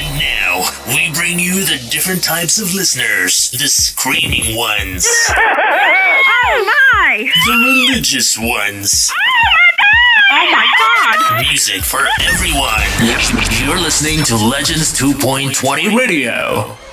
And now, we bring you the different types of listeners. The screaming ones. Oh my! The religious ones. Oh my god! Music for everyone. You're listening to Legends 2.20 Radio.